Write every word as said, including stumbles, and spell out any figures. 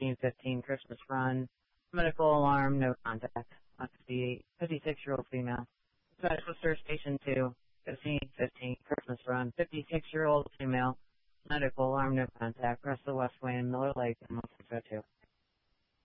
fifteen fifteen Christmas run. Medical alarm, no contact. fifty-six-year-old female. Dispatch Worcester Station two, fifteen fifteen Christmas run. fifty-six-year-old female. Medical alarm, no contact. Rest of the Westway and Miller Lake and one six oh two.